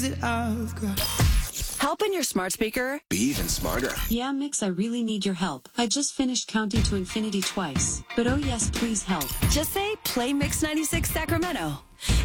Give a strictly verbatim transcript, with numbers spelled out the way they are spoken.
Help in your smart speaker. Be even smarter. Yeah, Mix, I really need your help. I just finished counting to infinity twice. But oh yes, please help. Just say, play Mix ninety-six Sacramento.